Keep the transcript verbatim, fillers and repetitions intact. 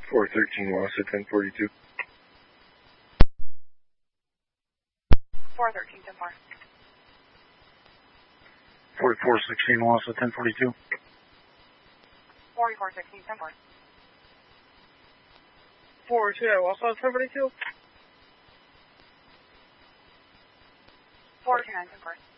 four thirteen, lost at ten forty-two. four thirteen, ten four. forty-four sixteen, lost at ten forty-two. forty-four sixteen, ten four. four two, I lost at ten forty-two. four two nine, ten four.